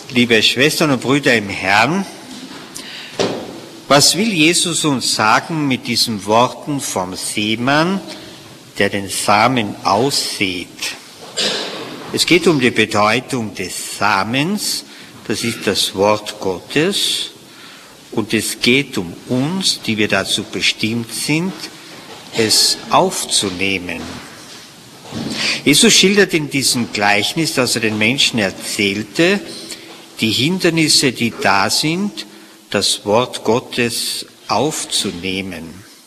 Liebe Schwestern und Brüder im Herrn, was will Jesus uns sagen mit diesen Worten vom Seemann, der den Samen aussät? Es geht um die Bedeutung des Samens, das ist das Wort Gottes, und es geht um uns, die wir dazu bestimmt sind, es aufzunehmen. Jesus schildert in diesem Gleichnis, das er den Menschen erzählte, die Hindernisse, die da sind, das Wort Gottes aufzunehmen.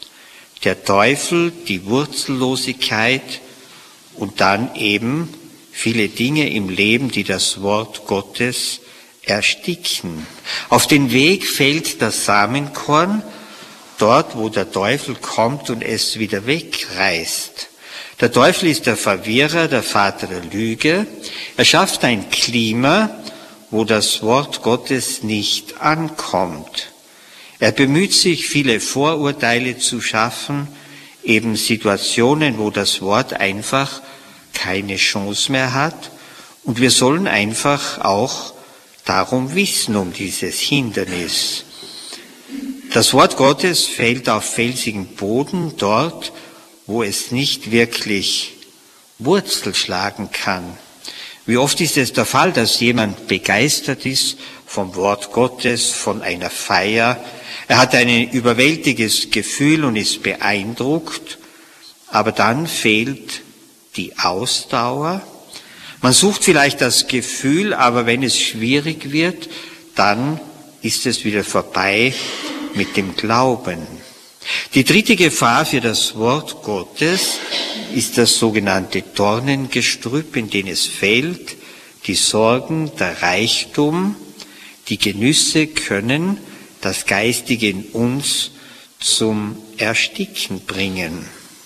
Der Teufel, die Wurzellosigkeit und dann eben viele Dinge im Leben, die das Wort Gottes ersticken. Auf den Weg fällt das Samenkorn, dort wo der Teufel kommt und es wieder wegreißt. Der Teufel ist der Verwirrer, der Vater der Lüge. Er schafft ein Klima, wo das Wort Gottes nicht ankommt. Er bemüht sich, viele Vorurteile zu schaffen, eben Situationen, wo das Wort einfach keine Chance mehr hat. Und wir sollen einfach auch darum wissen, um dieses Hindernis. Das Wort Gottes fällt auf felsigen Boden, dort, wo es nicht wirklich Wurzel schlagen kann. Wie oft ist es der Fall, dass jemand begeistert ist vom Wort Gottes, von einer Feier. Er hat ein überwältigendes Gefühl und ist beeindruckt, aber dann fehlt die Ausdauer. Man sucht vielleicht das Gefühl, aber wenn es schwierig wird, dann ist es wieder vorbei mit dem Glauben. Die dritte Gefahr für das Wort Gottes ist das sogenannte Dornengestrüpp, in den es fällt. Die Sorgen, der Reichtum, die Genüsse können das Geistige in uns zum Ersticken bringen.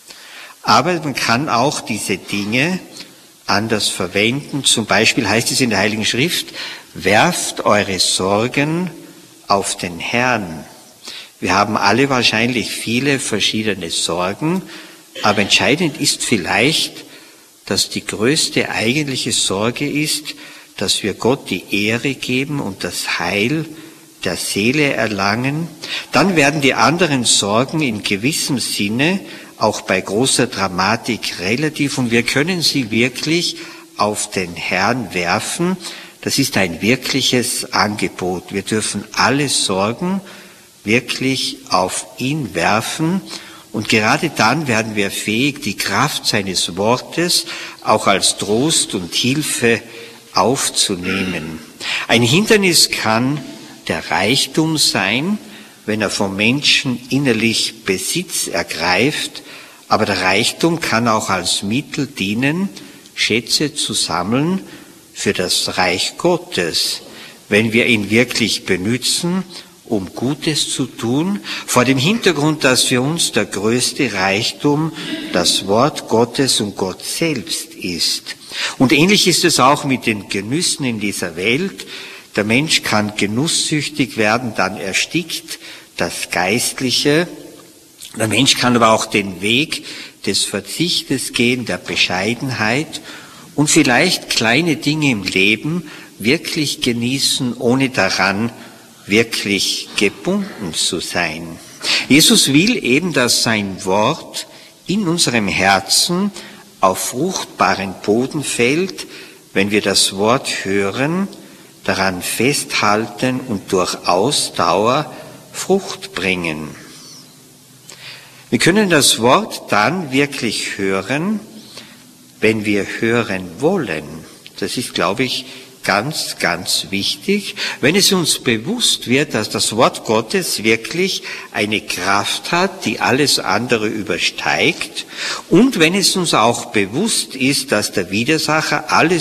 Aber man kann auch diese Dinge anders verwenden. Zum Beispiel heißt es in der Heiligen Schrift, werft eure Sorgen auf den Herrn. Wir haben alle wahrscheinlich viele verschiedene Sorgen, aber entscheidend ist vielleicht, dass die größte eigentliche Sorge ist, dass wir Gott die Ehre geben und das Heil der Seele erlangen. Dann werden die anderen Sorgen in gewissem Sinne auch bei großer Dramatik relativ und wir können sie wirklich auf den Herrn werfen. Das ist ein wirkliches Angebot. Wir dürfen alle Sorgen wirklich auf ihn werfen und gerade dann werden wir fähig, die Kraft seines Wortes auch als Trost und Hilfe aufzunehmen. Ein Hindernis kann der Reichtum sein, wenn er vom Menschen innerlich Besitz ergreift, aber der Reichtum kann auch als Mittel dienen, Schätze zu sammeln für das Reich Gottes, wenn wir ihn wirklich benützen, um Gutes zu tun, vor dem Hintergrund, dass für uns der größte Reichtum das Wort Gottes und Gott selbst ist. Und ähnlich ist es auch mit den Genüssen in dieser Welt. Der Mensch kann genusssüchtig werden, dann erstickt das Geistliche. Der Mensch kann aber auch den Weg des Verzichtes gehen, der Bescheidenheit und vielleicht kleine Dinge im Leben wirklich genießen, ohne daran wirklich gebunden zu sein. Jesus will eben, dass sein Wort in unserem Herzen auf fruchtbaren Boden fällt, wenn wir das Wort hören, daran festhalten und durch Ausdauer Frucht bringen. Wir können das Wort dann wirklich hören, wenn wir hören wollen. Das ist, glaube ich, ganz, ganz wichtig, wenn es uns bewusst wird, dass das Wort Gottes wirklich eine Kraft hat, die alles andere übersteigt und wenn es uns auch bewusst ist, dass der Widersacher alles